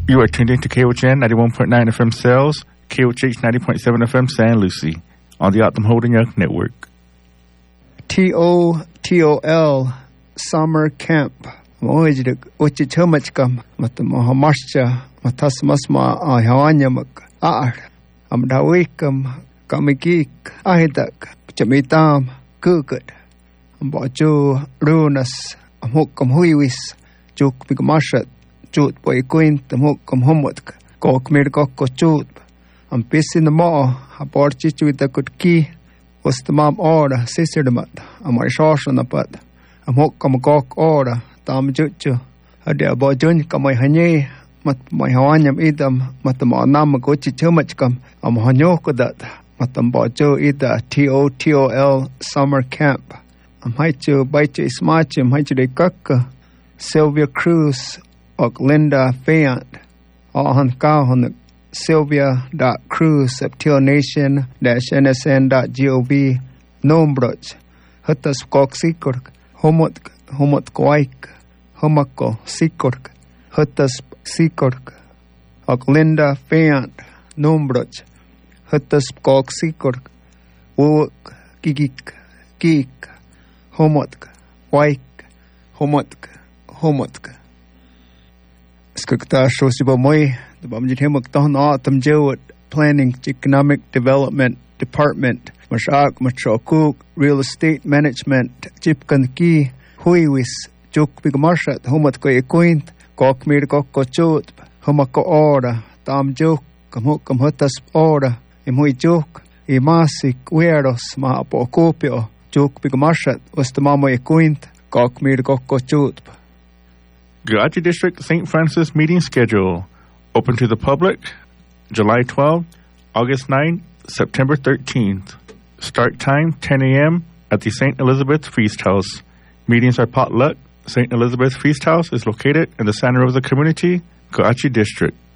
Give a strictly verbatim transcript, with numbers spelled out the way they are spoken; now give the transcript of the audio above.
You are tuned in to K O H N ninety-one point nine F M Sales, K O H H ninety point seven F M San Lucie, on the Optum Holden Young Network. T O T O L Summer Camp. Moijidik uchi chumachkam mat mohamascha matas masma a hawanyamak ar am dawikam kamikik ahidak chamitam kukut am bochu runas am hukam huiwis juk bigmashat chut boy quint am hukam homotk kok mir kok chut am pisin the mo a porchi chuita kutki was the mom order sister the mat am I shosh on the pat am hukam kok order tam chuchu ade bo jun kamai hanye mat mai hawanyam idam mat ma nam ko chi chumachkam am hanyo ko dat mat bo chu ida T O T O L Summer Camp am hai chu bai chu smachim hai chu de kak Sylvia Cruz ok Linda Fayant all han ka hon Sylvia dot Cruz septilnation dash N S N dot gov nombroch hatas kok sikor homot homot koik homako sikork hatas sikork ok Linda Fayant nombroch hatas kok sikork wok gigik gik homotk waik homotk homotk skakta shosiba moi the bamjithemok ton autumn jewet planning economic development department mashak machokuk real estate management chipkan ki huiwis juk bigmarshat homat ko equint kok mir kok ko chut homako ora tam juk kamuk kamhatas ora imui juk imasik weros ma apokopio juk bigmarshat was the mamo equint kok mir kok ko chut. Garachi District Saint Francis meeting schedule. Open to the public, July twelfth, August ninth, September thirteenth. Start time, ten a.m. at the Saint Elizabeth Feast House. Meetings are potluck. Saint Elizabeth Feast House is located in the Santa Rosa community, Garachi District.